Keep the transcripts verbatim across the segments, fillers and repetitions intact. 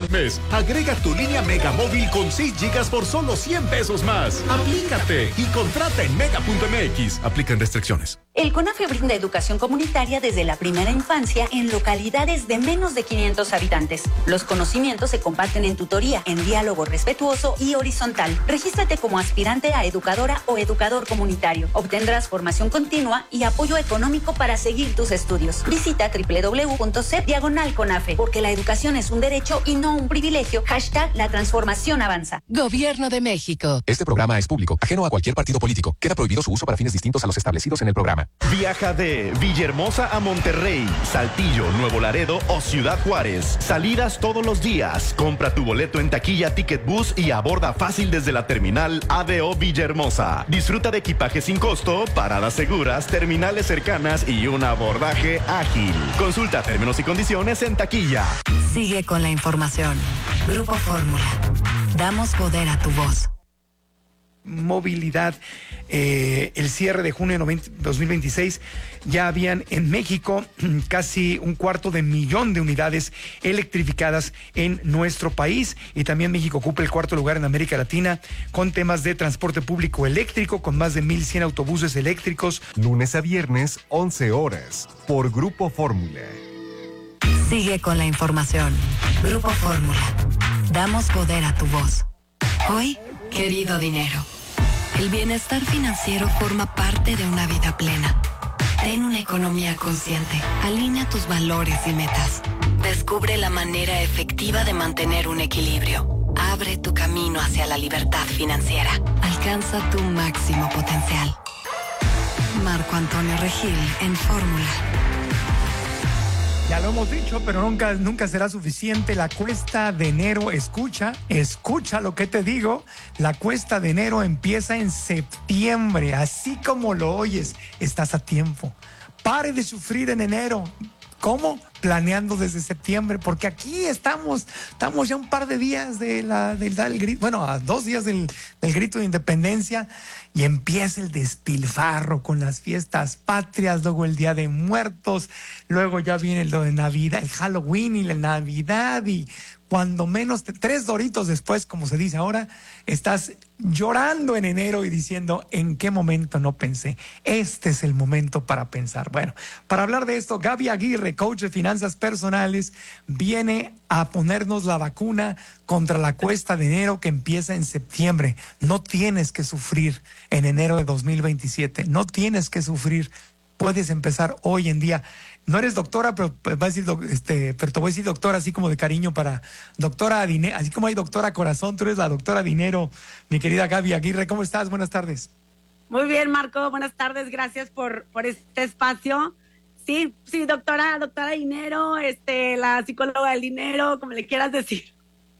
al mes. Agrega tu línea Mega Móvil con seis gigas por solo cien pesos más. Aplícate y contrata en mega punto m x. Aplican restricciones. El CONAFE brinda educación comunitaria desde la primera infancia en localidades de menos de quinientos habitantes. Los conocimientos se comparten en tutoría, en diálogo respetuoso y horizontal. Regístrate como aspirante a educadora o educador comunitario. Obtendrás formación continua y apoyo económico para seguir tus estudios. Visita doble u doble u doble u punto c e p diagonal CONAFE, porque la educación es un derecho y no un privilegio. Hashtag la transformación avanza. Gobierno de México. Este programa es público, ajeno a cualquier partido político. Queda prohibido su uso para fines distintos a los establecidos en el programa. Viaja de Villahermosa a Monterrey, Saltillo, Nuevo Laredo o Ciudad Juárez. Salidas todos los días. Compra tu boleto en taquilla Ticket Bus y aborda fácil desde la terminal A D O Villahermosa. Disfruta de equipaje sin costo, paradas seguras, terminales cercanas y un abordaje ágil. Consulta términos y condiciones en taquilla. Sigue con la información. Grupo Fórmula. Damos poder a tu voz. Movilidad. Eh, el cierre de junio de dos mil veintiséis ya habían en México casi un cuarto de millón de unidades electrificadas en nuestro país, y también México ocupa el cuarto lugar en América Latina con temas de transporte público eléctrico, con más de mil cien autobuses eléctricos. Lunes a viernes, once horas, por Grupo Fórmula. Sigue con la información. Grupo Fórmula. Damos poder a tu voz. Hoy, querido dinero, el bienestar financiero forma parte de una vida plena. Ten una economía consciente. Alinea tus valores y metas. Descubre la manera efectiva de mantener un equilibrio. Abre tu camino hacia la libertad financiera. Alcanza tu máximo potencial. Marco Antonio Regil en Fórmula. Ya lo hemos dicho, pero nunca, nunca será suficiente. La cuesta de enero, escucha, escucha lo que te digo. La cuesta de enero empieza en septiembre, así como lo oyes, estás a tiempo. Pare de sufrir en enero. ¿Cómo? Planeando desde septiembre, porque aquí estamos, estamos ya un par de días de la, del, del grito, bueno, a dos días del, del grito de independencia, y empieza el despilfarro con las fiestas patrias, luego el Día de Muertos, luego ya viene lo de Navidad, el Halloween y la Navidad, y cuando menos te, tres doritos después, como se dice ahora, estás llorando en enero y diciendo, ¿en qué momento no pensé? Este es el momento para pensar. Bueno, para hablar de esto, Gaby Aguirre, coach de finanzas personales, viene a ponernos la vacuna contra la cuesta de enero que empieza en septiembre. No tienes que sufrir en enero de dos mil veintisiete, no tienes que sufrir. Puedes empezar hoy en día. No eres doctora, pero, va a decir, este, pero te voy a decir doctora así como de cariño para doctora Dinero, así como hay doctora Corazón, tú eres la doctora Dinero, mi querida Gaby Aguirre. ¿Cómo estás? Buenas tardes. Muy bien, Marco, buenas tardes, gracias por, por este espacio. Sí, sí, doctora, doctora Dinero, este, la psicóloga del dinero, como le quieras decir.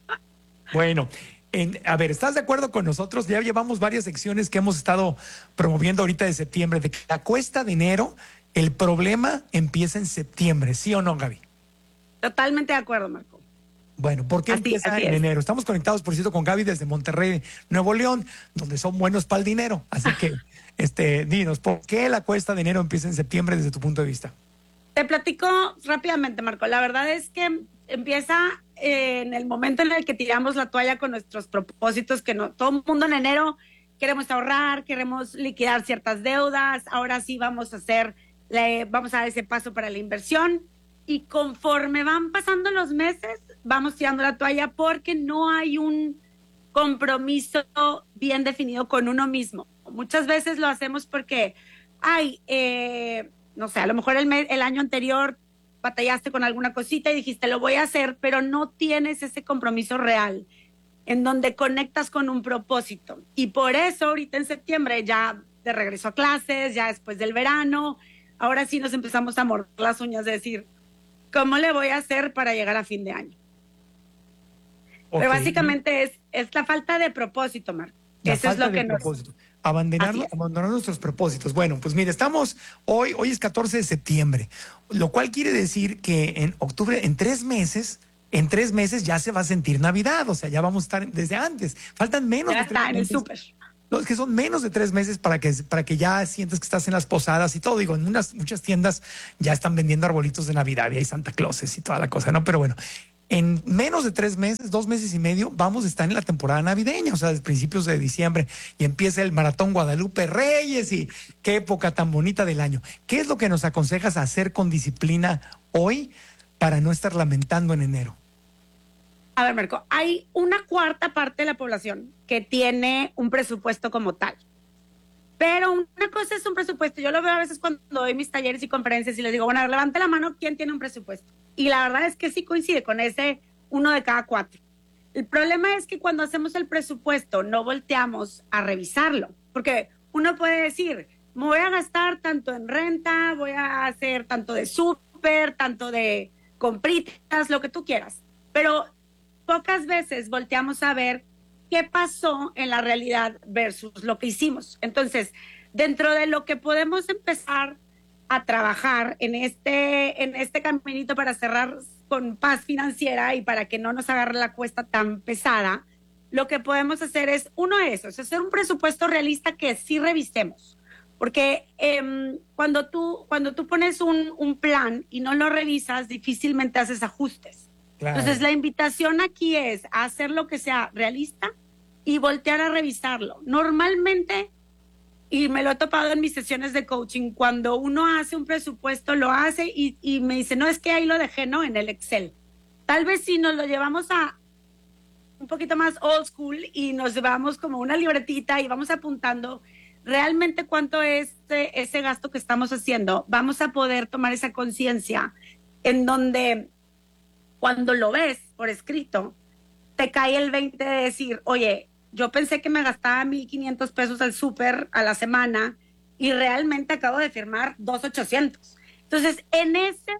Bueno, en, a ver, ¿estás de acuerdo con nosotros? Ya llevamos varias secciones que hemos estado promoviendo ahorita de septiembre, de que la cuesta de enero, el problema empieza en septiembre, ¿sí o no, Gaby? Totalmente de acuerdo, Marco. Bueno, ¿por qué así, empieza así en es. enero? Estamos conectados, por cierto, con Gaby desde Monterrey, Nuevo León, donde son buenos para el dinero. Así que, este, dinos, ¿por qué la cuesta de enero empieza en septiembre desde tu punto de vista? Te platico rápidamente, Marco. La verdad es que empieza eh, en el momento en el que tiramos la toalla con nuestros propósitos, que no, todo el mundo en enero queremos ahorrar, queremos liquidar ciertas deudas, ahora sí vamos a hacer, le, vamos a dar ese paso para la inversión, y conforme van pasando los meses, vamos tirando la toalla porque no hay un compromiso bien definido con uno mismo. Muchas veces lo hacemos porque, ay, eh, no sé, a lo mejor el, mes, el año anterior batallaste con alguna cosita y dijiste, lo voy a hacer, pero no tienes ese compromiso real en donde conectas con un propósito. Y por eso ahorita en septiembre, ya de regreso a clases, ya después del verano, ahora sí nos empezamos a morder las uñas de decir, ¿cómo le voy a hacer para llegar a fin de año? Okay. Pero básicamente es, es la falta de propósito, Marco. La Eso es lo que nos... propósito. Abandonar, abandonar nuestros propósitos. Bueno, pues mire, estamos hoy, hoy es catorce de septiembre, lo cual quiere decir que en octubre, en tres meses, en tres meses ya se va a sentir Navidad, o sea, ya vamos a estar desde antes. Faltan menos ya de tres está meses. En el súper. No, es que son menos de tres meses para que, para que ya sientas que estás en las posadas y todo. Digo, en unas, muchas tiendas ya están vendiendo arbolitos de Navidad y hay Santa Clauses y toda la cosa, ¿no? Pero bueno, en menos de tres meses, dos meses y medio, vamos a estar en la temporada navideña, o sea, desde principios de diciembre, y empieza el Maratón Guadalupe Reyes, y qué época tan bonita del año. ¿Qué es lo que nos aconsejas hacer con disciplina hoy para no estar lamentando en enero? A ver, Marco, hay una cuarta parte de la población que tiene un presupuesto como tal. Pero una cosa es un presupuesto. Yo lo veo a veces cuando doy mis talleres y conferencias y les digo, bueno, levante la mano, ¿quién tiene un presupuesto? Y la verdad es que sí coincide con ese uno de cada cuatro. El problema es que cuando hacemos el presupuesto no volteamos a revisarlo. Porque uno puede decir, me voy a gastar tanto en renta, voy a hacer tanto de súper, tanto de compritas, lo que tú quieras. Pero pocas veces volteamos a ver qué pasó en la realidad versus lo que hicimos. Entonces, dentro de lo que podemos empezar a trabajar en este, en este caminito para cerrar con paz financiera y para que no nos agarre la cuesta tan pesada, lo que podemos hacer es, uno de esos, hacer un presupuesto realista que sí revisemos. Porque eh, cuando, tú, cuando tú pones un, un plan y no lo revisas, difícilmente haces ajustes. Claro. Entonces, la invitación aquí es a hacer lo que sea realista y voltear a revisarlo. Normalmente, y me lo he topado en mis sesiones de coaching, cuando uno hace un presupuesto, lo hace y, y me dice, no, es que ahí lo dejé, ¿no? En el Excel. Tal vez si nos lo llevamos a un poquito más old school y nos llevamos como una libretita y vamos apuntando realmente cuánto es ese, ese gasto que estamos haciendo, vamos a poder tomar esa conciencia en donde cuando lo ves por escrito, te cae el veinte de decir, oye, yo pensé que me gastaba mil quinientos pesos al súper a la semana y realmente acabo de firmar dos mil ochocientos. Entonces, en ese,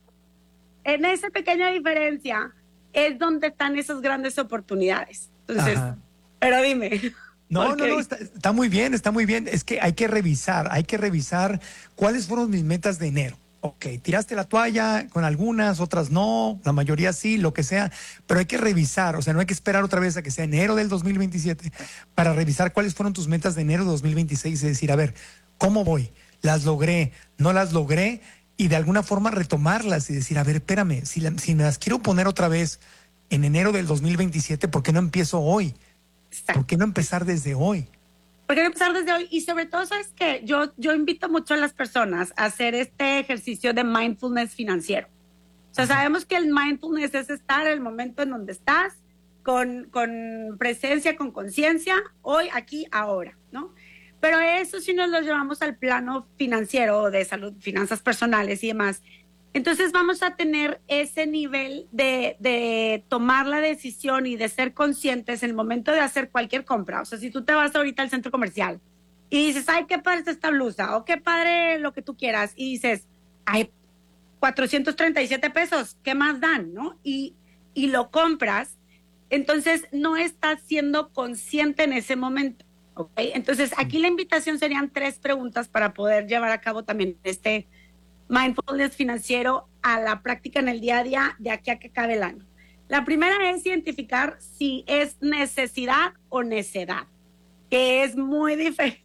en esa pequeña diferencia es donde están esas grandes oportunidades. Entonces, Ajá. pero dime. No, no, no, está, está muy bien, está muy bien. Es que hay que revisar, hay que revisar cuáles fueron mis metas de enero. Ok, tiraste la toalla con algunas, otras no, la mayoría sí, lo que sea, pero hay que revisar, o sea, no hay que esperar otra vez a que sea enero del dos mil veintisiete para revisar cuáles fueron tus metas de enero de dos mil veintiséis y decir, a ver, ¿cómo voy? ¿Las logré? ¿No las logré? Y de alguna forma retomarlas y decir, a ver, espérame, si, la, si me las quiero poner otra vez en enero del dos mil veintisiete, ¿por qué no empiezo hoy? ¿Por qué no empezar desde hoy? ¿Por qué no empezar desde hoy? Y sobre todo, ¿sabes qué? Yo, yo invito mucho a las personas a hacer este ejercicio de mindfulness financiero. O sea, Ajá. sabemos que el mindfulness es estar en el momento en donde estás, con, con presencia, con conciencia, hoy, aquí, ahora, ¿no? Pero eso sí nos lo llevamos al plano financiero, de salud, finanzas personales y demás. Entonces vamos a tener ese nivel de, de tomar la decisión y de ser conscientes en el momento de hacer cualquier compra. O sea, si tú te vas ahorita al centro comercial y dices, ay, qué padre está esta blusa, o qué padre lo que tú quieras, y dices, ay, cuatrocientos treinta y siete pesos, ¿qué más dan? ¿No? Y, y lo compras, entonces no estás siendo consciente en ese momento. ¿Okay? Entonces aquí la invitación serían tres preguntas para poder llevar a cabo también este mindfulness financiero a la práctica en el día a día de aquí a que acabe el año. La primera es identificar si es necesidad o necedad, que es muy diferente,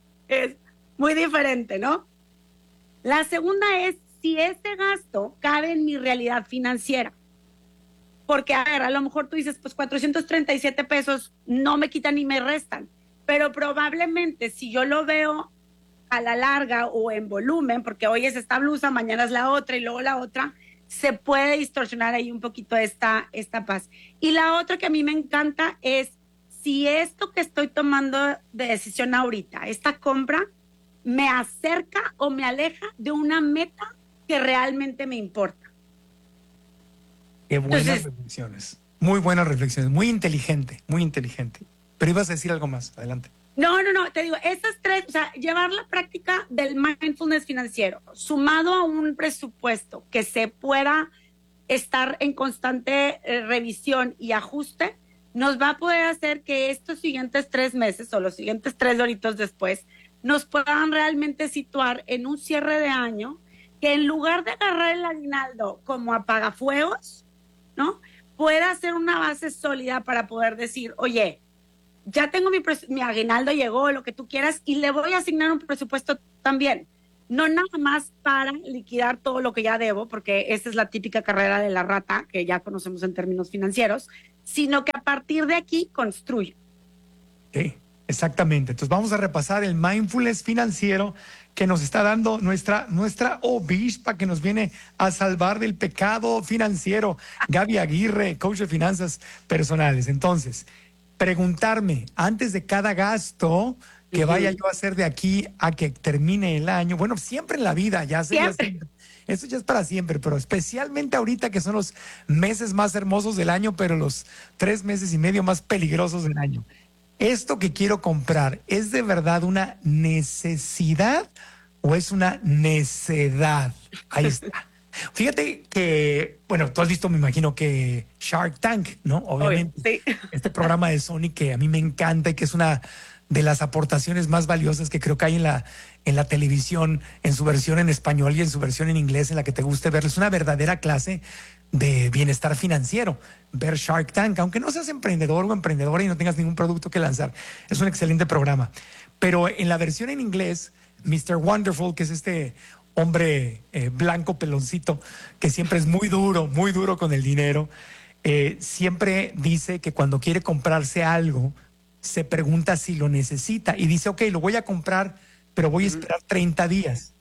es muy diferente, ¿no? La segunda es si ese gasto cabe en mi realidad financiera. Porque, a ver, a lo mejor tú dices, pues cuatrocientos treinta y siete pesos no me quitan ni me restan, pero probablemente si yo lo veo a la larga o en volumen, porque hoy es esta blusa, mañana es la otra y luego la otra, se puede distorsionar ahí un poquito esta, esta paz. Y la otra que a mí me encanta es si esto que estoy tomando de decisión ahorita, esta compra, me acerca o me aleja de una meta que realmente me importa. Qué buenas Entonces, reflexiones. Muy buenas reflexiones. Muy inteligente, muy inteligente. Pero ibas a decir algo más. Adelante. No, no, no, te digo, esas tres, o sea, llevar la práctica del mindfulness financiero, sumado a un presupuesto que se pueda estar en constante eh, revisión y ajuste, nos va a poder hacer que estos siguientes tres meses o los siguientes tres doritos después nos puedan realmente situar en un cierre de año que en lugar de agarrar el aguinaldo como apagafuegos, ¿no? Pueda ser una base sólida para poder decir, oye, ya tengo mi, mi aguinaldo, llegó, lo que tú quieras, y le voy a asignar un presupuesto también. no nada más para liquidar todo lo que ya debo, porque esa es la típica carrera de la rata que ya conocemos en términos financieros, sino que a partir de aquí construyo. Sí, exactamente. Entonces vamos a repasar el mindfulness financiero que nos está dando nuestra, nuestra obispa que nos viene a salvar del pecado financiero, Gaby Aguirre, coach de finanzas personales. Entonces, preguntarme antes de cada gasto que vaya yo a hacer de aquí a que termine el año. Bueno, siempre en la vida, ya sé. Siempre. Ya sé, eso ya es para siempre, pero especialmente ahorita que son los meses más hermosos del año, pero los tres meses y medio más peligrosos del año. ¿Esto que quiero comprar es de verdad una necesidad o es una necedad? Ahí está. Fíjate que, bueno, tú has visto, me imagino que Shark Tank, ¿no? Obviamente. Sí. Este programa de Sony que a mí me encanta y que es una de las aportaciones más valiosas que creo que hay en la, en la televisión, en su versión en español y en su versión en inglés, en la que te guste verlo. Es una verdadera clase de bienestar financiero, ver Shark Tank, aunque no seas emprendedor o emprendedora y no tengas ningún producto que lanzar. Es un excelente programa. Pero en la versión en inglés, mister Wonderful, que es este hombre eh, blanco peloncito, que siempre es muy duro, muy duro con el dinero, eh, siempre dice que cuando quiere comprarse algo, se pregunta si lo necesita y dice, ok, lo voy a comprar, pero voy a esperar treinta días.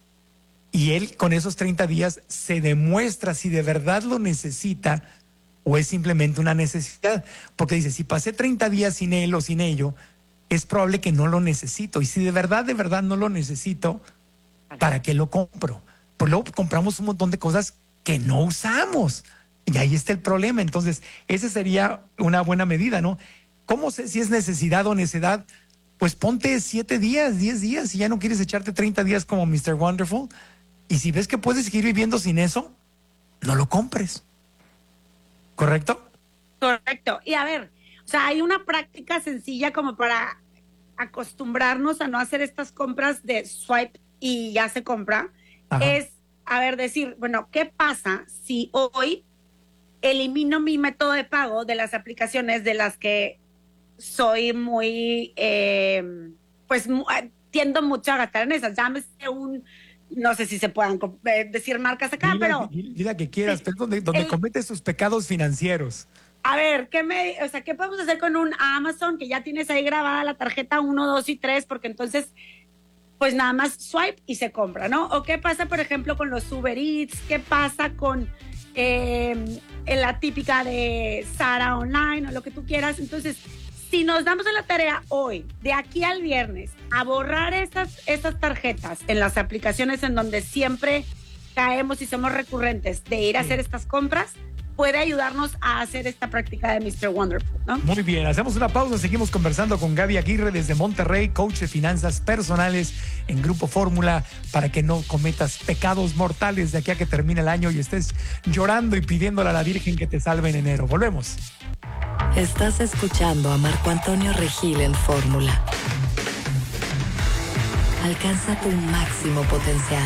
Y él con esos treinta días se demuestra si de verdad lo necesita o es simplemente una necesidad. Porque dice, si pasé treinta días sin él o sin ello, es probable que no lo necesito. Y si de verdad, de verdad no lo necesito, ¿para qué lo compro? Pues luego compramos un montón de cosas que no usamos. Y ahí está el problema. Entonces, esa sería una buena medida, ¿no? ¿Cómo sé si es necesidad o necedad? Pues ponte siete días, diez días, si ya no quieres echarte treinta días como mister Wonderful. Y si ves que puedes seguir viviendo sin eso, no lo compres. ¿Correcto? Correcto. Y a ver, o sea, hay una práctica sencilla como para acostumbrarnos a no hacer estas compras de swipe y ya se compra. Ajá. Es, a ver, decir, bueno, ¿qué pasa si hoy elimino mi método de pago de las aplicaciones de las que soy muy, eh, pues tiendo mucho a gastar en esas? Llámese un, no sé si se puedan eh, decir marcas acá, dile, pero... Dile que quieras, pero donde, donde el, cometes tus pecados financieros. A ver, ¿qué me, o sea, ¿qué podemos hacer con un Amazon que ya tienes ahí grabada la tarjeta uno, dos y tres? Porque entonces, pues nada más swipe y se compra, ¿no? ¿O qué pasa, por ejemplo, con los Uber Eats? ¿Qué pasa con eh, la típica de Zara Online o lo que tú quieras? Entonces, si nos damos a la tarea hoy, de aquí al viernes, a borrar esas, esas tarjetas en las aplicaciones en donde siempre caemos y somos recurrentes de ir a hacer estas compras, puede ayudarnos a hacer esta práctica de mister Wonderful, ¿no? Muy bien, hacemos una pausa, seguimos conversando con Gaby Aguirre desde Monterrey, coach de finanzas personales en Grupo Fórmula, para que no cometas pecados mortales de aquí a que termine el año y estés llorando y pidiéndole a la Virgen que te salve en enero. Volvemos. Estás escuchando a Marco Antonio Regil en Fórmula. Alcanza tu máximo potencial.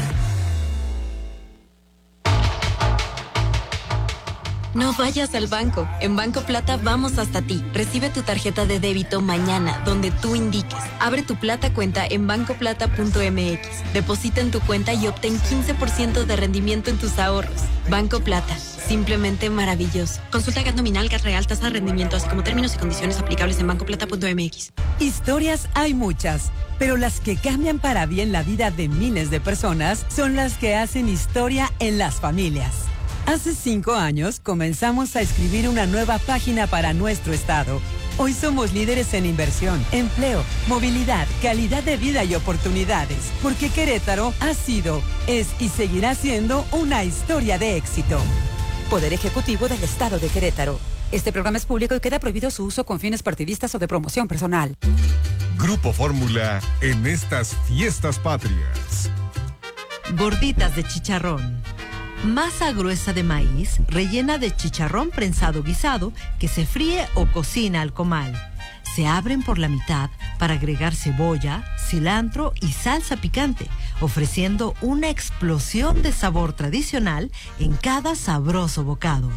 No vayas al banco. En Banco Plata vamos hasta ti. Recibe tu tarjeta de débito mañana, donde tú indiques. Abre tu Plata cuenta en banco plata punto m x. Deposita en tu cuenta y obtén quince por ciento de rendimiento en tus ahorros. Banco Plata. Simplemente maravilloso. Consulta G A T nominal, G A T real, tasa de rendimiento, así como términos y condiciones aplicables en banco plata punto m x. Historias hay muchas, pero las que cambian para bien la vida de miles de personas son las que hacen historia en las familias. Hace cinco años comenzamos a escribir una nueva página para nuestro estado. Hoy somos líderes en inversión, empleo, movilidad, calidad de vida y oportunidades, porque Querétaro ha sido, es y seguirá siendo una historia de éxito. Poder Ejecutivo del Estado de Querétaro. Este programa es público y queda prohibido su uso con fines partidistas o de promoción personal. Grupo Fórmula en estas fiestas patrias. Gorditas de chicharrón. Masa gruesa de maíz rellena de chicharrón prensado guisado que se fríe o cocina al comal. Se abren por la mitad para agregar cebolla, cilantro y salsa picante, ofreciendo una explosión de sabor tradicional en cada sabroso bocado.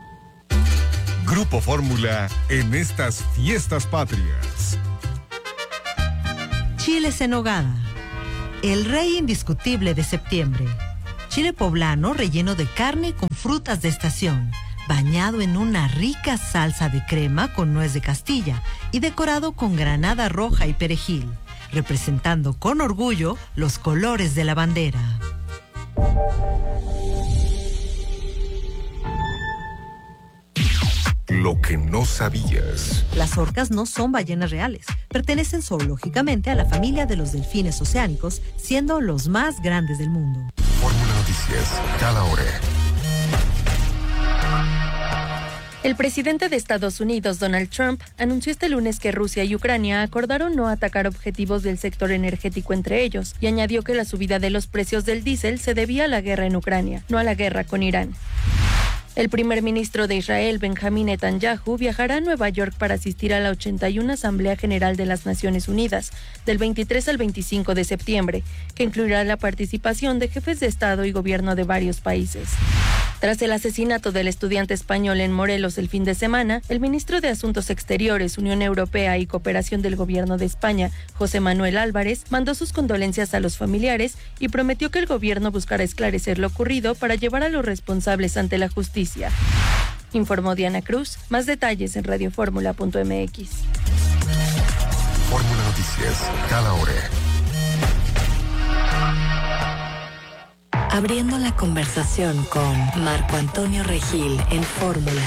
Grupo Fórmula en estas fiestas patrias. chiles en nogada. El rey indiscutible de septiembre. Chile poblano relleno de carne con frutas de estación, bañado en una rica salsa de crema con nuez de Castilla y decorado con granada roja y perejil, representando con orgullo los colores de la bandera. Lo que no sabías. Las orcas no son ballenas reales. Pertenecen zoológicamente a la familia de los delfines oceánicos, siendo los más grandes del mundo. Fórmula Noticias, cada hora. El presidente de Estados Unidos, Donald Trump, anunció este lunes que Rusia y Ucrania acordaron no atacar objetivos del sector energético entre ellos, y añadió que la subida de los precios del diésel se debía a la guerra en Ucrania, no a la guerra con Irán. El primer ministro de Israel, Benjamín Netanyahu, viajará a Nueva York para asistir a la ochenta y una Asamblea General de las Naciones Unidas, del veintitrés al veinticinco de septiembre, que incluirá la participación de jefes de Estado y gobierno de varios países. Tras el asesinato del estudiante español en Morelos el fin de semana, el ministro de Asuntos Exteriores, Unión Europea y Cooperación del Gobierno de España, José Manuel Álvarez, mandó sus condolencias a los familiares y prometió que el gobierno buscará esclarecer lo ocurrido para llevar a los responsables ante la justicia. Informó Diana Cruz. Más detalles en radioformula punto m x. Fórmula Noticias, cada hora. Abriendo la conversación con Marco Antonio Regil en Fórmula.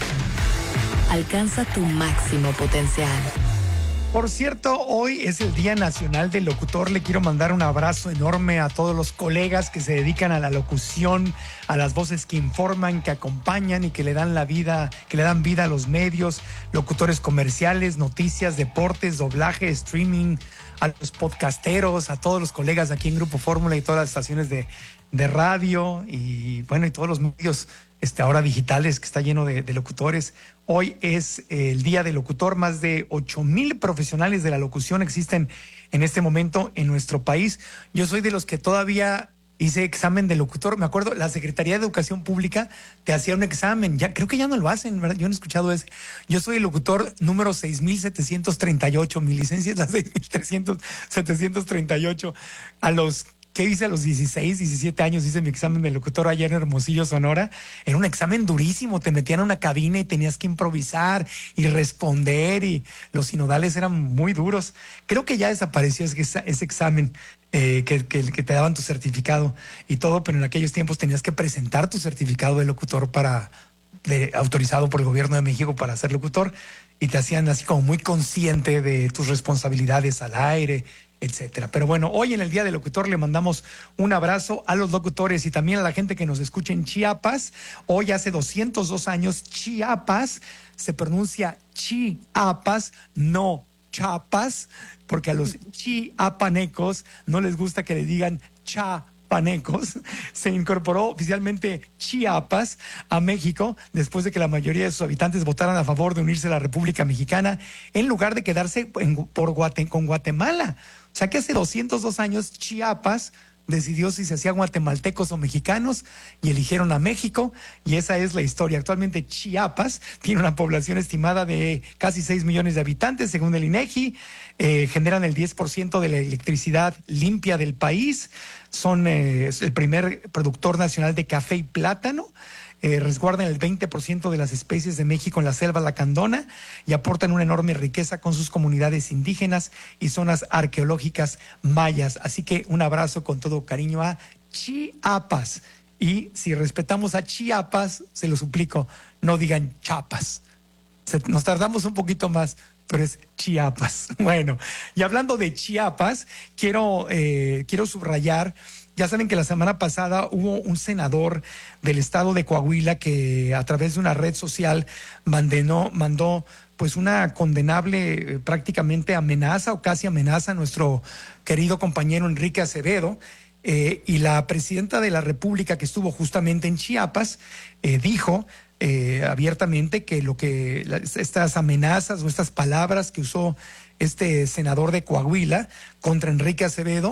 Alcanza tu máximo potencial. Por cierto, hoy es el Día Nacional del Locutor. Le quiero mandar un abrazo enorme a todos los colegas que se dedican a la locución, a las voces que informan, que acompañan y que le dan la vida, que le dan vida a los medios, locutores comerciales, noticias, deportes, doblaje, streaming, a los podcasteros, a todos los colegas aquí en Grupo Fórmula y todas las estaciones de, de radio y bueno, y todos los medios este, ahora digitales que está lleno de, de locutores. Hoy es el Día del Locutor. Más de ocho mil profesionales de la locución existen en este momento en nuestro país. Yo soy de los que todavía hice examen de locutor. Me acuerdo, la Secretaría de Educación Pública te hacía un examen. Ya, creo que ya no lo hacen, ¿verdad? Yo no he escuchado ese. Yo soy el locutor número seis mil setecientos treinta y ocho. Mi licencia es la seis mil setecientos treinta y ocho. A los ¿Qué hice a los dieciséis, diecisiete años? Hice mi examen de locutor allá en Hermosillo, Sonora. Era un examen durísimo. Te metían a una cabina y tenías que improvisar y responder y los sinodales eran muy duros. Creo que ya desapareció ese, ese examen eh, que, que, que te daban tu certificado y todo, pero en aquellos tiempos tenías que presentar tu certificado de locutor para de, autorizado por el gobierno de México para ser locutor y te hacían así como muy consciente de tus responsabilidades al aire, etcétera. Pero bueno, hoy en el Día del Locutor le mandamos un abrazo a los locutores y también a la gente que nos escucha en Chiapas. Hoy hace doscientos dos años, Chiapas se pronuncia Chiapas, no Chapas, porque a los chiapanecos no les gusta que le digan cha. Panecos. Se incorporó oficialmente Chiapas a México después de que la mayoría de sus habitantes votaran a favor de unirse a la República Mexicana en lugar de quedarse en, por Guate, con Guatemala. O sea que hace doscientos dos años Chiapas decidió si se hacían guatemaltecos o mexicanos y eligieron a México y esa es la historia. Actualmente Chiapas tiene una población estimada de casi seis millones de habitantes según el INEGI, eh, generan el diez por ciento de la electricidad limpia del país, son eh, el primer productor nacional de café y plátano, Eh, resguardan el veinte por ciento de las especies de México en la selva lacandona y aportan una enorme riqueza con sus comunidades indígenas y zonas arqueológicas mayas. Así que un abrazo con todo cariño a Chiapas. Y si respetamos a Chiapas, se lo suplico, no digan Chapas. Se, nos tardamos un poquito más, pero es Chiapas. Bueno, y hablando de Chiapas, quiero, eh, quiero subrayar. Ya saben que la semana pasada hubo un senador del estado de Coahuila que a través de una red social mandenó, mandó pues una condenable eh, prácticamente amenaza o casi amenaza a nuestro querido compañero Enrique Acevedo. Eh, y la presidenta de la República que estuvo justamente en Chiapas eh, dijo eh, abiertamente que lo que la, estas amenazas o estas palabras que usó este senador de Coahuila contra Enrique Acevedo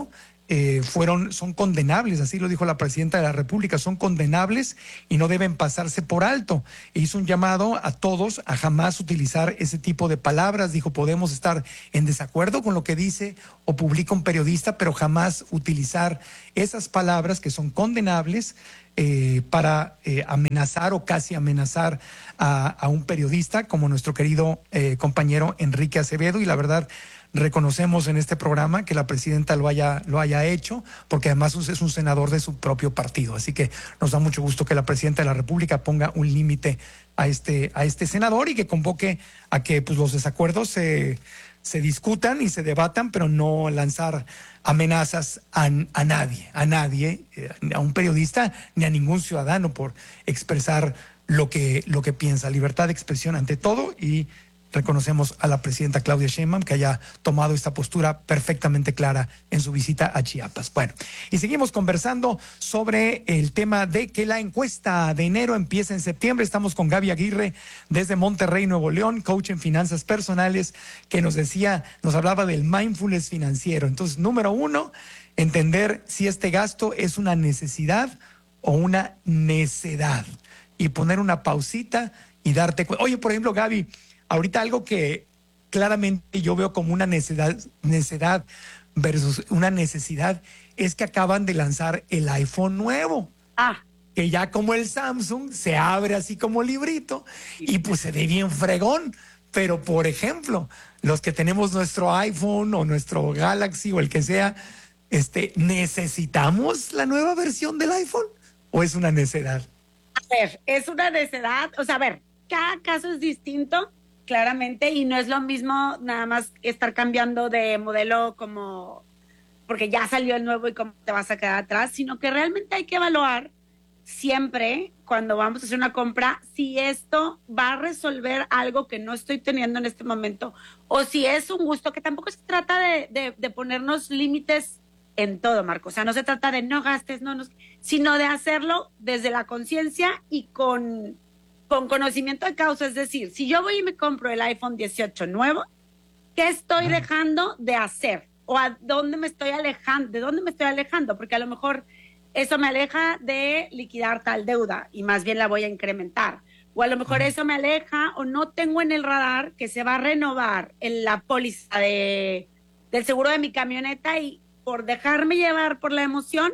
eh, fueron, son condenables, así lo dijo la presidenta de la República, son condenables y no deben pasarse por alto. E hizo un llamado a todos a jamás utilizar ese tipo de palabras. Dijo, podemos estar en desacuerdo con lo que dice o publica un periodista, pero jamás utilizar esas palabras que son condenables eh, para eh, amenazar o casi amenazar a, a un periodista como nuestro querido eh, compañero Enrique Acevedo. Y la verdad, reconocemos en este programa que la presidenta lo haya, lo haya hecho, porque además es un senador de su propio partido. Así que nos da mucho gusto que la presidenta de la República ponga un límite a este, a este senador y que convoque a que pues, los desacuerdos se, se discutan y se debatan, pero no lanzar amenazas a, a nadie, a nadie, eh, a un periodista ni a ningún ciudadano por expresar lo que, lo que piensa. Libertad de expresión ante todo, y reconocemos a la presidenta Claudia Sheinbaum que haya tomado esta postura perfectamente clara en su visita a Chiapas. Bueno, y seguimos conversando sobre el tema de que la encuesta de enero empieza en septiembre. Estamos con Gaby Aguirre desde Monterrey, Nuevo León, coach en finanzas personales, que nos decía, nos hablaba del mindfulness financiero. Entonces, número uno, entender si este gasto es una necesidad o una necedad y poner una pausita y darte cuenta. Oye, por ejemplo, Gaby, ahorita algo que claramente yo veo como una necesidad, necesidad versus una necesidad es que acaban de lanzar el iPhone nuevo. Ah. Que ya como el Samsung se abre así como librito y pues se ve bien fregón. Pero, por ejemplo, los que tenemos nuestro iPhone o nuestro Galaxy o el que sea, este, ¿necesitamos la nueva versión del iPhone o es una necedad? A ver, es una necedad. O sea, a ver, cada caso es distinto, claramente, y no es lo mismo nada más estar cambiando de modelo como porque ya salió el nuevo y cómo te vas a quedar atrás, sino que realmente hay que evaluar siempre cuando vamos a hacer una compra si esto va a resolver algo que no estoy teniendo en este momento o si es un gusto, que tampoco se trata de, de, de ponernos límites en todo, Marco. O sea, no se trata de no gastes, no, no, sino de hacerlo desde la conciencia y con con conocimiento de causa. Es decir, si yo voy y me compro el iPhone dieciocho nuevo, ¿qué estoy dejando de hacer? ¿O a dónde me estoy alejando? ¿De dónde me estoy alejando? Porque a lo mejor eso me aleja de liquidar tal deuda y más bien la voy a incrementar. O a lo mejor eso me aleja o no tengo en el radar que se va a renovar en la póliza de, del seguro de mi camioneta y por dejarme llevar por la emoción,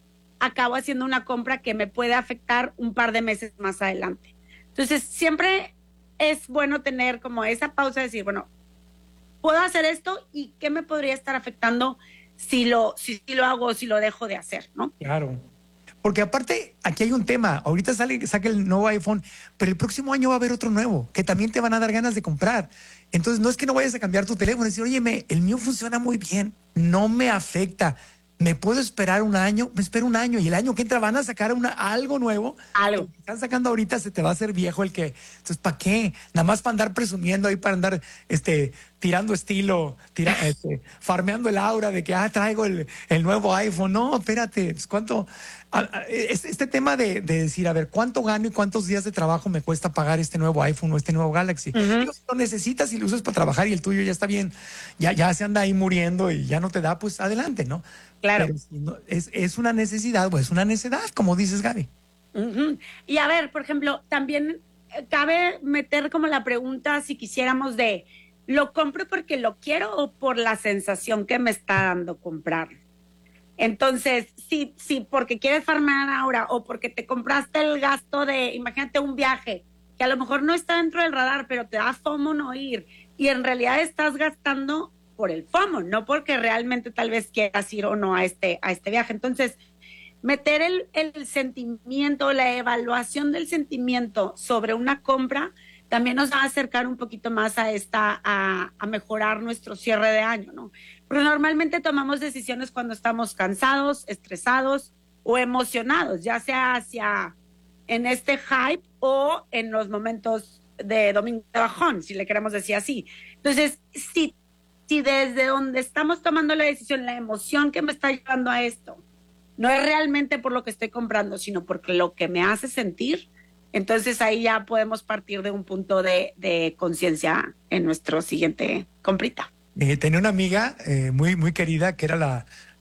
acabo haciendo una compra que me puede afectar un par de meses más adelante. Entonces, siempre es bueno tener como esa pausa de decir, bueno, ¿puedo hacer esto? ¿Y qué me podría estar afectando si lo, si, si lo hago o si lo dejo de hacer, ¿no? Claro. Porque aparte, aquí hay un tema. Ahorita sale, saca el nuevo iPhone, pero el próximo año va a haber otro nuevo, que también te van a dar ganas de comprar. Entonces, no es que no vayas a cambiar tu teléfono, es decir, óyeme, el mío funciona muy bien, no me afecta. ¿Me puedo esperar un año? Me espero un año y el año que entra van a sacar una, algo nuevo. Algo. Lo que están sacando ahorita se te va a hacer viejo el que... Entonces, ¿para qué? Nada más para andar presumiendo ahí, para andar este, tirando estilo, tira, este, farmeando el aura de que, ah, traigo el, el nuevo iPhone. No, espérate, pues, ¿cuánto? A, a, este, este tema de, de decir, a ver, ¿cuánto gano y cuántos días de trabajo me cuesta pagar este nuevo iPhone o este nuevo Galaxy? Uh-huh. Digo, si lo necesitas y lo usas para trabajar y el tuyo ya está bien, ya, ya se anda ahí muriendo y ya no te da, pues adelante, ¿no? Claro. Pero si no, es, es una necesidad, pues es una necedad, como dices, Gaby. Uh-huh. Y a ver, por ejemplo, también cabe meter como la pregunta si quisiéramos de, ¿lo compro porque lo quiero o por la sensación que me está dando comprar? Entonces, si, si porque quieres farmear ahora o porque te compraste el gasto de, imagínate un viaje, que a lo mejor no está dentro del radar, pero te da FOMO no ir, y en realidad estás gastando por el FOMO, no porque realmente tal vez quieras ir o no a este, a este viaje. Entonces, meter el, el sentimiento, la evaluación del sentimiento sobre una compra también nos va a acercar un poquito más a esta, a, a mejorar nuestro cierre de año, ¿no? Porque normalmente tomamos decisiones cuando estamos cansados, estresados o emocionados, ya sea hacia en este hype o en los momentos de domingo de bajón, si le queremos decir así. Entonces, si Si desde donde estamos tomando la decisión, la emoción que me está llevando a esto, no es realmente por lo que estoy comprando, sino porque lo que me hace sentir, entonces ahí ya podemos partir de un punto de, de conciencia en nuestro siguiente comprita. Eh, tenía una amiga eh, muy, muy querida que era la,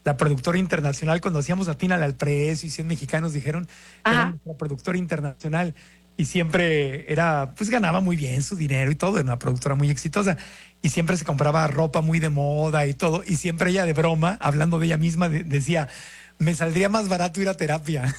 la productora internacional, cuando hacíamos Atínale al Precio y cien mexicanos dijeron que era nuestra productora internacional y siempre era, pues ganaba muy bien su dinero y todo, era una productora muy exitosa y siempre se compraba ropa muy de moda y todo, y siempre ella de broma, hablando de ella misma, de, decía, me saldría más barato ir a terapia.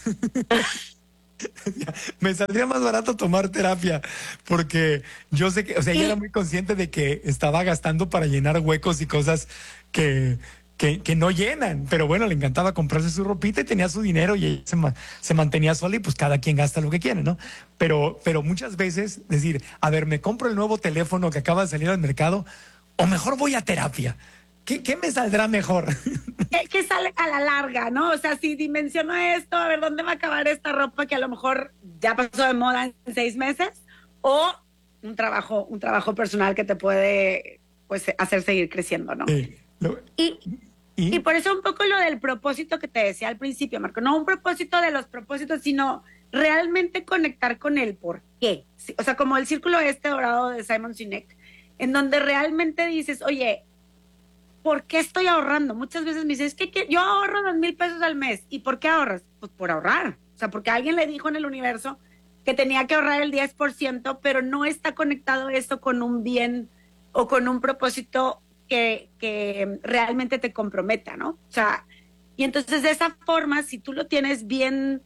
Me saldría más barato tomar terapia, porque yo sé que, o sea, ella era muy consciente de que estaba gastando para llenar huecos y cosas que, que, que no llenan, pero bueno, le encantaba comprarse su ropita y tenía su dinero y ella se, se mantenía sola y pues cada quien gasta lo que quiere, ¿no? Pero, pero muchas veces decir, a ver, me compro el nuevo teléfono que acaba de salir al mercado o mejor voy a terapia. ¿Qué, qué me saldrá mejor? ¿Qué, ¿Qué sale a la larga, no? O sea, si dimensiono esto, a ver, ¿dónde va a acabar esta ropa que a lo mejor ya pasó de moda en seis meses? O un trabajo, un trabajo personal que te puede, pues, hacer seguir creciendo, ¿no? Sí. Lo, y, y, y por eso un poco lo del propósito que te decía al principio, Marco. No un propósito de los propósitos, sino realmente conectar con el por qué. Sí, o sea, como el círculo este dorado de Simon Sinek, en donde realmente dices, oye, ¿por qué estoy ahorrando? Muchas veces me dicen, es que, que yo ahorro dos mil pesos al mes. ¿Y por qué ahorras? Pues por ahorrar. O sea, porque alguien le dijo en el universo que tenía que ahorrar el diez por ciento, pero no está conectado eso con un bien o con un propósito que, que realmente te comprometa, ¿no? O sea, y entonces de esa forma, si tú lo tienes bien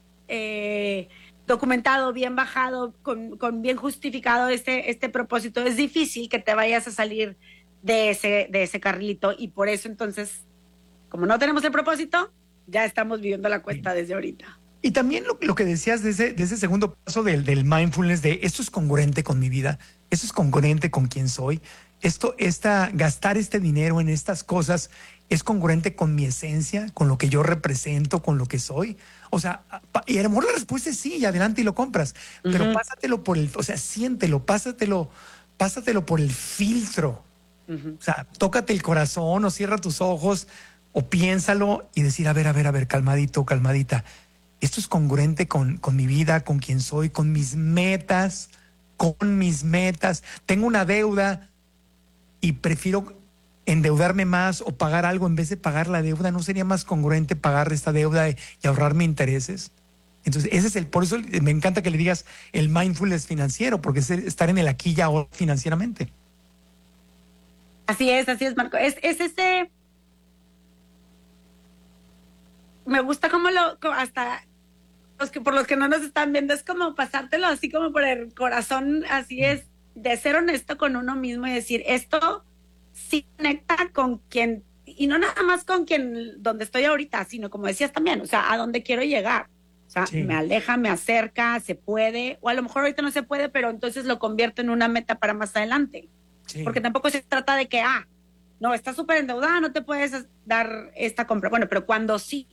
eh, documentado, bien bajado, con, con bien justificado este, este propósito, es difícil que te vayas a salir de ese, de ese carrilito, y por eso entonces, como no tenemos el propósito, ya estamos viviendo la cuesta desde ahorita. Y también lo, lo que decías de ese, de ese segundo paso del, del mindfulness, de esto es congruente con mi vida, esto es congruente con quién soy, esto, esta, gastar este dinero en estas cosas es congruente con mi esencia, con lo que yo represento, con lo que soy. O sea, y a lo mejor la respuesta es sí, y adelante y lo compras, uh-huh. Pero pásatelo por el, o sea, siéntelo, pásatelo, pásatelo por el filtro. Uh-huh. O sea, tócate el corazón o cierra tus ojos o piénsalo y decir, a ver, a ver, a ver, calmadito, calmadita. Esto es congruente con, con mi vida, con quién soy, con mis metas, con mis metas. Tengo una deuda y prefiero endeudarme más o pagar algo en vez de pagar la deuda. ¿No sería más congruente pagar esta deuda y ahorrarme intereses? Entonces, ese es el, por eso me encanta que le digas el mindfulness financiero, porque es estar en el aquí y ahora financieramente. Así es, así es, Marco. Es, es ese... Me gusta como lo... hasta los que por los que no nos están viendo, es como pasártelo así como por el corazón, así es, de ser honesto con uno mismo y decir, esto sí conecta con quien... Y no nada más con quien, donde estoy ahorita, sino como decías también, o sea, a dónde quiero llegar. O sea, sí. Me aleja, me acerca, se puede, o a lo mejor ahorita no se puede, pero entonces lo convierto en una meta para más adelante. Sí. Porque tampoco se trata de que, ah, no, estás súper endeudada, no te puedes dar esta compra. Bueno, pero cuando sí.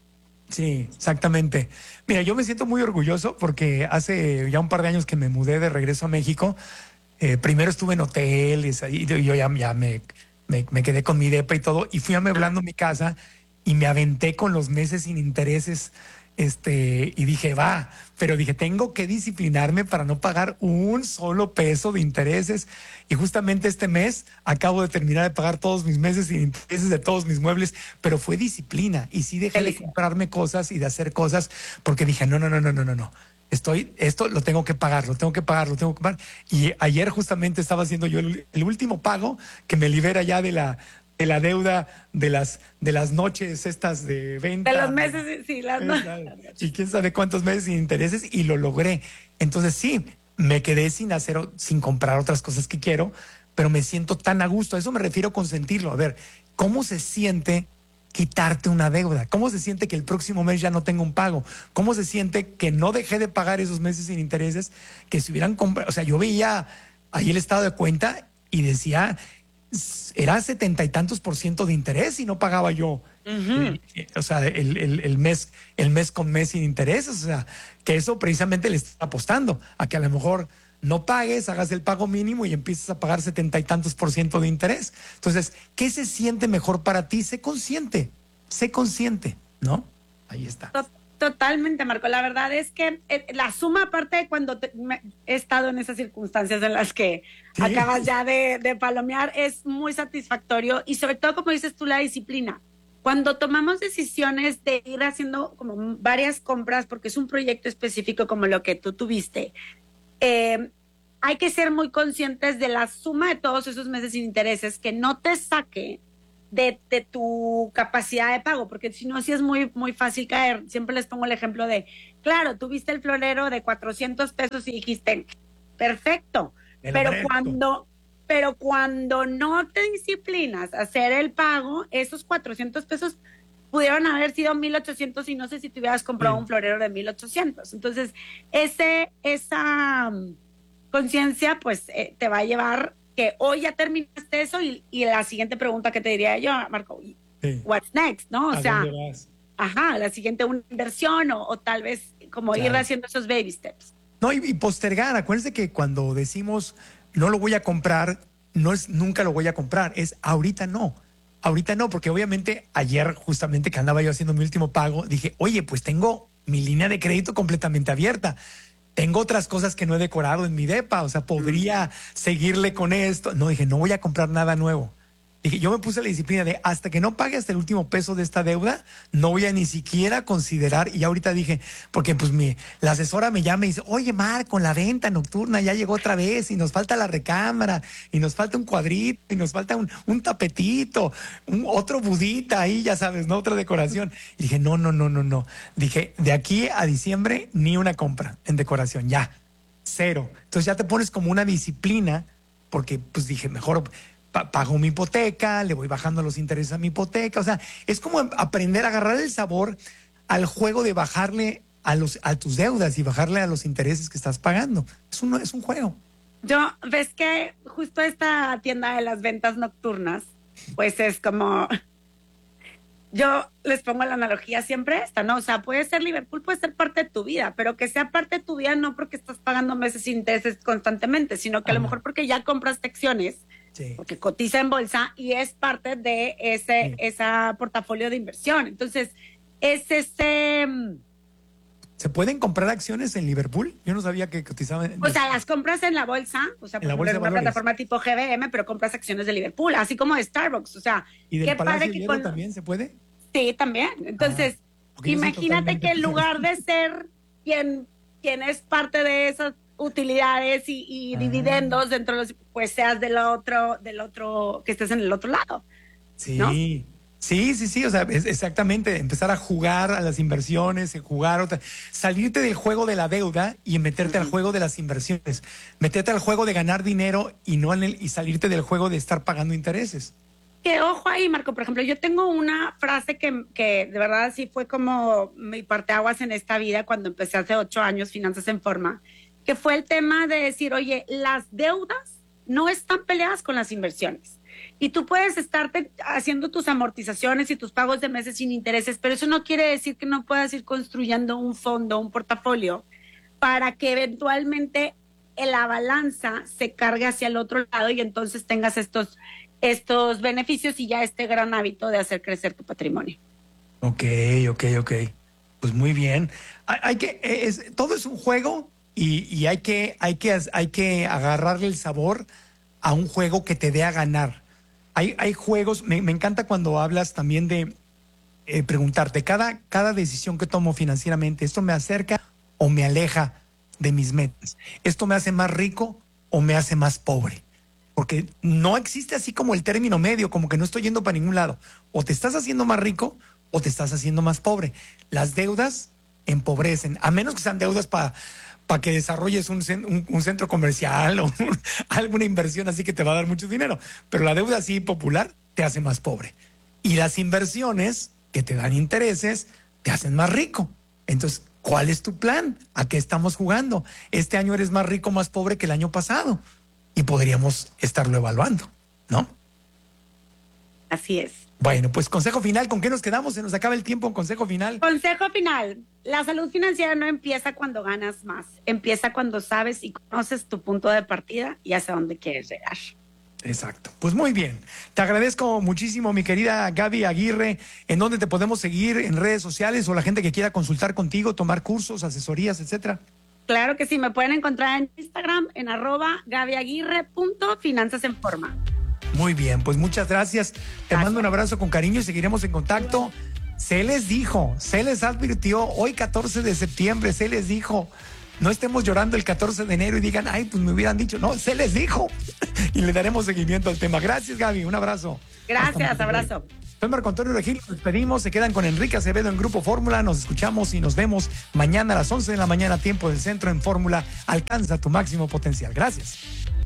Sí, exactamente. Mira, yo me siento muy orgulloso porque hace ya un par de años que me mudé de regreso a México. Eh, primero estuve en hoteles, y yo ya, ya me, me, me quedé con mi depa y todo, y fui amueblando mi casa y me aventé con los meses sin intereses. Este, y dije, va, pero dije, tengo que disciplinarme para no pagar un solo peso de intereses. Y justamente este mes acabo de terminar de pagar todos mis meses sin intereses de todos mis muebles, pero fue disciplina. Y sí dejé de comprarme cosas y de hacer cosas porque dije, no, no, no, no, no, no, no. Estoy, esto lo tengo que pagar, lo tengo que pagar, lo tengo que pagar. Y ayer justamente estaba haciendo yo el, el último pago que me libera ya de la, de la deuda de las, de las noches estas de venta. De los meses, sí, las noches. Y quién sabe cuántos meses sin intereses, y lo logré. Entonces sí, me quedé sin hacer, sin comprar otras cosas que quiero, pero me siento tan a gusto. A eso me refiero con sentirlo. A ver, ¿cómo se siente quitarte una deuda? ¿Cómo se siente que el próximo mes ya no tengo un pago? ¿Cómo se siente que no dejé de pagar esos meses sin intereses? Que si hubieran comprado, o sea, yo veía ahí el estado de cuenta y decía, era setenta y tantos por ciento de interés y no pagaba yo. Uh-huh. eh, o sea, el, el, el mes, el mes con mes sin intereses. O sea, que eso precisamente le está apostando a que a lo mejor no pagues, hagas el pago mínimo y empiezas a pagar setenta y tantos por ciento de interés. Entonces, ¿qué se siente mejor para ti? Sé consciente, sé consciente, ¿no? Ahí está. Totalmente, Marco. La verdad es que la suma, aparte de cuando te, me, he estado en esas circunstancias en las que sí. acabas ya de, de palomear, es muy satisfactorio, y sobre todo, como dices tú, la disciplina. cuando tomamos decisiones de ir haciendo como varias compras, porque es un proyecto específico como lo que tú tuviste, eh, hay que ser muy conscientes de la suma de todos esos meses sin intereses, que no te saque de, de tu capacidad de pago, porque si no, sí es muy, muy fácil caer. Siempre les pongo el ejemplo de, claro, tú viste el florero de cuatrocientos pesos y dijiste, perfecto, el pero resto. cuando... Pero cuando no te disciplinas a hacer el pago, esos cuatrocientos pesos pudieron haber sido mil ochocientos y no sé si te hubieras comprado sí. un florero de mil ochocientos. Entonces, ese, esa um, conciencia, pues, eh, te va a llevar que hoy ya terminaste eso y, y la siguiente pregunta que te diría yo, Marco, sí. what's next, ¿no? O sea, ajá, la siguiente una inversión o, o tal vez como claro. ir haciendo esos baby steps. No, y, y postergar. Acuérdense que cuando decimos no lo voy a comprar, no es nunca lo voy a comprar, es ahorita no. Ahorita no, porque obviamente ayer justamente que andaba yo haciendo mi último pago, dije, oye, pues tengo mi línea de crédito completamente abierta. Tengo otras cosas que no he decorado en mi depa, o sea, podría seguirle con esto. No, dije, no voy a comprar nada nuevo. Dije, yo me puse la disciplina de hasta que no pague hasta el último peso de esta deuda, no voy a ni siquiera considerar. Y ahorita dije, porque pues mi, la asesora me llama y dice, oye, Mar, con la venta nocturna ya llegó otra vez y nos falta la recámara y nos falta un cuadrito y nos falta un, un tapetito, un, otro budita ahí, ya sabes, ¿no? Otra decoración. Y dije, no, no, no, no, no. Dije, de aquí a diciembre ni una compra en decoración, ya, cero. Entonces ya te pones como una disciplina, porque pues dije, mejor... pago mi hipoteca, le voy bajando los intereses a mi hipoteca, o sea, es como aprender a agarrar el sabor al juego de bajarle a los a tus deudas y bajarle a los intereses que estás pagando. Es un, es un juego. Yo, ves que justo esta tienda de las ventas nocturnas, pues es como, yo les pongo la analogía siempre esta, ¿no? O sea, puede ser Liverpool, puede ser parte de tu vida, pero que sea parte de tu vida no porque estás pagando meses sin intereses constantemente, sino que a lo mejor porque ya compraste acciones, sí. porque cotiza en bolsa y es parte de ese sí. esa portafolio de inversión. Entonces, es ese... ¿Se pueden comprar acciones en Liverpool? Yo no sabía que cotizaban. O sea, las compras en la bolsa, o sea, por ejemplo, en una plataforma tipo G B M, pero compras acciones de Liverpool, así como de Starbucks, o sea... ¿Y del Palacio de Hierro también se puede? Sí, también. Entonces, ah, imagínate que en lugar de ser quien, quien es parte de esas utilidades y, y dividendos dentro de los, pues seas del otro, del otro, que estés en el otro lado. Sí, ¿no? sí, sí, sí, o sea, es exactamente, empezar a jugar a las inversiones, jugar otra, salirte del juego de la deuda y meterte uh-huh. al juego de las inversiones, meterte al juego de ganar dinero y no en el, y salirte del juego de estar pagando intereses. Que ojo ahí, Marco, por ejemplo, yo tengo una frase que, que de verdad sí fue como mi parteaguas en esta vida cuando empecé hace ocho años Finanzas en Forma, que fue el tema de decir, oye, las deudas no están peleadas con las inversiones. Y tú puedes estarte haciendo tus amortizaciones y tus pagos de meses sin intereses, pero eso no quiere decir que no puedas ir construyendo un fondo, un portafolio, para que eventualmente la balanza se cargue hacia el otro lado y entonces tengas estos, estos beneficios y ya este gran hábito de hacer crecer tu patrimonio. Ok, ok, ok. Pues muy bien. Hay, hay que, es, todo es un juego. Y, y hay que, hay que, hay que agarrarle el sabor a un juego que te dé a ganar. Hay, hay juegos, me, me encanta cuando hablas también de eh, preguntarte, cada, cada decisión que tomo financieramente, ¿esto me acerca o me aleja de mis metas? ¿Esto me hace más rico o me hace más pobre? Porque no existe así como el término medio, como que no estoy yendo para ningún lado. O te estás haciendo más rico o te estás haciendo más pobre. Las deudas empobrecen, a menos que sean deudas para... para que desarrolles un, un, un centro comercial o un, alguna inversión así que te va a dar mucho dinero. Pero la deuda así popular te hace más pobre. Y las inversiones que te dan intereses te hacen más rico. Entonces, ¿cuál es tu plan? ¿A qué estamos jugando? Este año eres más rico o más pobre que el año pasado. Y podríamos estarlo evaluando, ¿no? Así es. Bueno, pues consejo final, ¿con qué nos quedamos? Se nos acaba el tiempo, consejo final. Consejo final, la salud financiera no empieza cuando ganas más, empieza cuando sabes y conoces tu punto de partida y hacia dónde quieres llegar. Exacto, pues muy bien. Te agradezco muchísimo, mi querida Gaby Aguirre. ¿En dónde te podemos seguir? ¿En redes sociales o la gente que quiera consultar contigo, tomar cursos, asesorías, etcétera? Claro que sí, me pueden encontrar en Instagram en arroba gabiaguirre punto finanzas en forma. Muy bien, pues muchas gracias. Te gracias. mando un abrazo con cariño y seguiremos en contacto. Se les dijo, se les advirtió, hoy catorce de septiembre, se les dijo. No estemos llorando el catorce de enero y digan, ay, pues me hubieran dicho. No, se les dijo. Y le daremos seguimiento al tema. Gracias, Gaby. Un abrazo. Gracias, abrazo. Soy Marco Antonio Regil. Nos despedimos. Se quedan con Enrique Acevedo en Grupo Fórmula. Nos escuchamos y nos vemos mañana a las once de la mañana, tiempo del centro en Fórmula. Alcanza tu máximo potencial. Gracias.